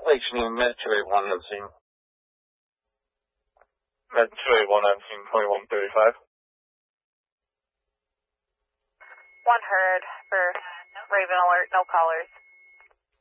Station Med 281 on scene. Med 281 on scene 2135. One heard for Raven Alert, no callers.